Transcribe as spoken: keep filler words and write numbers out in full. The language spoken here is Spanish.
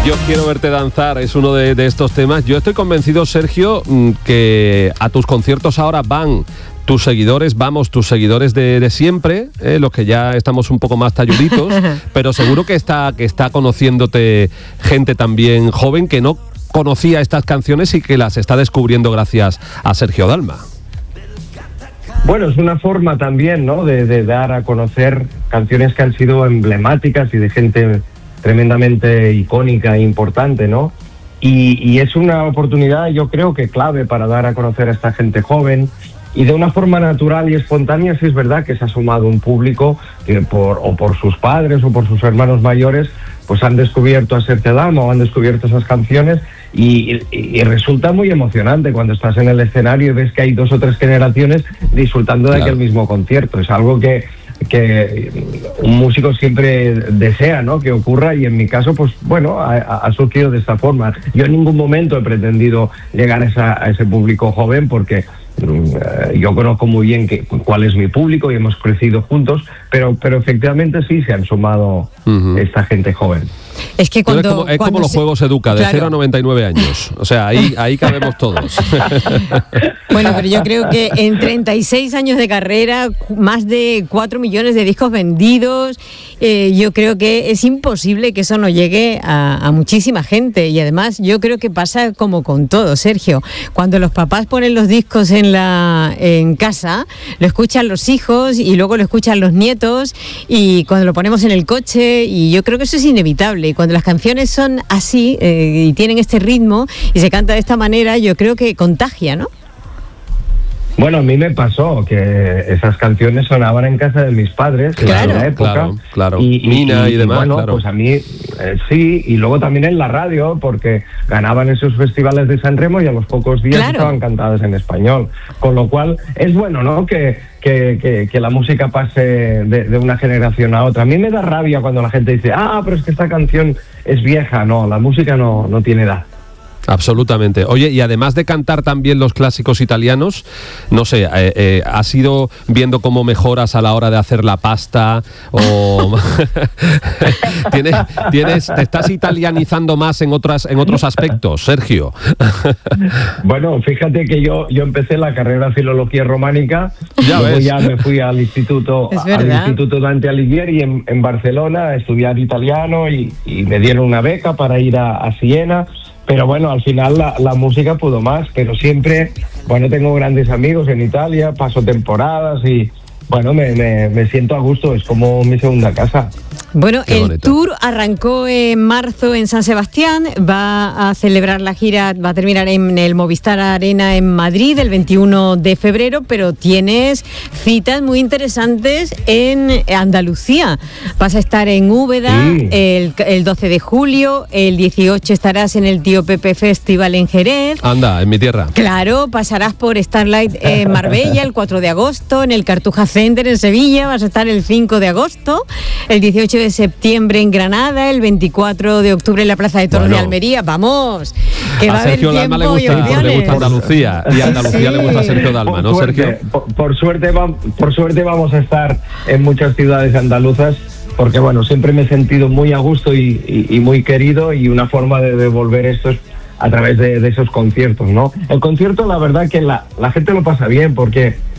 Yo quiero verte danzar, es uno de, de estos temas. Yo estoy convencido, Sergio, que a tus conciertos ahora van tus seguidores, vamos, tus seguidores de, de siempre, eh, los que ya estamos un poco más talluditos, pero seguro que está, que está conociéndote gente también joven que no conocía estas canciones y que las está descubriendo gracias a Sergio Dalma. Bueno, es una forma también, ¿no?, de, de dar a conocer canciones que han sido emblemáticas y de gente tremendamente icónica e importante, ¿no? Y, y es una oportunidad, yo creo que clave para dar a conocer a esta gente joven. Y de una forma natural y espontánea, sí es verdad que se ha sumado un público que por, o por sus padres o por sus hermanos mayores, pues han descubierto a Sergio Dalma o han descubierto esas canciones y, y, y resulta muy emocionante cuando estás en el escenario y ves que hay dos o tres generaciones disfrutando de claro. aquel mismo concierto. Es algo que, que un músico siempre desea, ¿no?, que ocurra, y en mi caso, pues bueno, ha, ha surgido de esta forma. Yo en ningún momento he pretendido llegar a, esa, a ese público joven porque yo conozco muy bien que, cuál es mi público y hemos crecido juntos, pero, pero efectivamente sí se han sumado uh-huh. esta gente joven. Es que cuando, es como, es cuando como los se... Juegos Educa, de claro. cero a noventa y nueve años. O sea, ahí, ahí cabemos todos. Bueno, pero yo creo que en treinta y seis años de carrera, más de cuatro millones de discos vendidos, eh, yo creo que es imposible que eso no llegue a, a muchísima gente. Y además yo creo que pasa como con todo, Sergio. Cuando los papás ponen los discos en, la, en casa, lo escuchan los hijos y luego lo escuchan los nietos, y cuando lo ponemos en el coche, y yo creo que eso es inevitable. Y cuando las canciones son así eh, y tienen este ritmo y se canta de esta manera, yo creo que contagia, ¿no? Bueno, a mí me pasó que esas canciones sonaban en casa de mis padres claro, en la época. Claro, claro. Y, y, Mina y, y demás, bueno, claro. pues a mí eh, sí, y luego también en la radio, porque ganaban esos festivales de San Remo y a los pocos días claro. estaban cantadas en español. Con lo cual, es bueno, ¿no?, que, que, que, que la música pase de, de una generación a otra. A mí me da rabia cuando la gente dice, ah, pero es que esta canción es vieja. No, la música no, no tiene edad. Absolutamente. Oye, y además de cantar también los clásicos italianos, no sé, eh, eh, ¿has ido viendo cómo mejoras a la hora de hacer la pasta? O ¿Tienes, tienes, ¿te estás italianizando más en otras, en otros aspectos, Sergio? Bueno, fíjate que yo, yo empecé la carrera de filología románica, ya luego ves. ya me fui al instituto, al instituto Dante Alighieri en, en Barcelona a estudiar italiano y, y me dieron una beca para ir a, a Siena. Pero bueno, al final la, la música pudo más, pero siempre, bueno, tengo grandes amigos en Italia, paso temporadas y, bueno, me, me, me siento a gusto, es como mi segunda casa. Bueno, el tour arrancó en marzo en San Sebastián, va a celebrar la gira, va a terminar en el Movistar Arena en Madrid el veintiuno de febrero, pero tienes citas muy interesantes en Andalucía. Vas a estar en Úbeda sí. el, el doce de julio, el dieciocho estarás en el Tío Pepe Festival en Jerez. Anda, en mi tierra. Claro, pasarás por Starlight en Marbella el cuatro de agosto, en el Cartuja Center en Sevilla, vas a estar el cinco de agosto, el dieciocho de septiembre en Granada, el veinticuatro de octubre en la Plaza de Toros bueno. de Almería. ¡Vamos! Que va a, a Sergio Dalma le gusta, le gusta Andalucía y a Andalucía sí. le gusta a Sergio Dalma, por ¿no, suerte, Sergio? Por, por, suerte, por suerte vamos a estar en muchas ciudades andaluzas, porque bueno, siempre me he sentido muy a gusto y, y, y muy querido, y una forma de devolver esto es a través de, de esos conciertos, ¿no? El concierto, la verdad que la, la gente lo pasa bien, porque